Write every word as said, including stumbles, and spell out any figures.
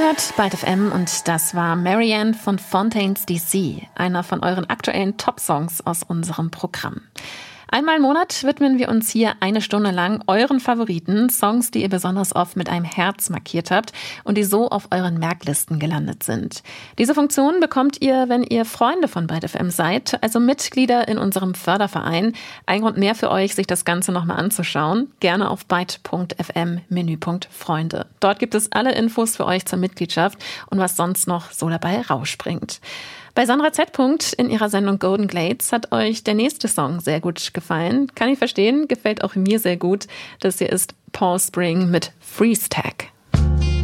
hört Byte F M und das war Marianne von Fontaines D C, einer von euren aktuellen Top-Songs aus unserem Programm. Einmal im Monat widmen wir uns hier eine Stunde lang euren Favoriten, Songs, die ihr besonders oft mit einem Herz markiert habt und die so auf euren Merklisten gelandet sind. Diese Funktion bekommt ihr, wenn ihr Freunde von Byte F M seid, also Mitglieder in unserem Förderverein. Ein Grund mehr für euch, sich das Ganze nochmal anzuschauen. Gerne auf byte punkt f m Menüpunkt Freunde. Dort gibt es alle Infos für euch zur Mitgliedschaft und was sonst noch so dabei rausspringt. Bei Sandra Z. in ihrer Sendung Golden Glades hat euch der nächste Song sehr gut gefallen. Kann ich verstehen, gefällt auch mir sehr gut. Das hier ist Paul Spring mit Freeze Tag.